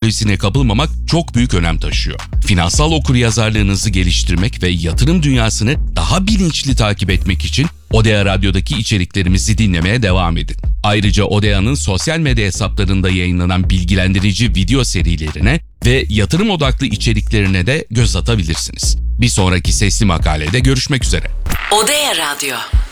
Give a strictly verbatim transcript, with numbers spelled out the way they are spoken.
psikolojisine kapılmamak çok büyük önem taşıyor. Finansal okuryazarlığınızı geliştirmek ve yatırım dünyasını daha bilinçli takip etmek için Odea Radyo'daki içeriklerimizi dinlemeye devam edin. Ayrıca Odea'nın sosyal medya hesaplarında yayınlanan bilgilendirici video serilerine ve yatırım odaklı içeriklerine de göz atabilirsiniz. Bir sonraki sesli makalede görüşmek üzere. Odea Radyo.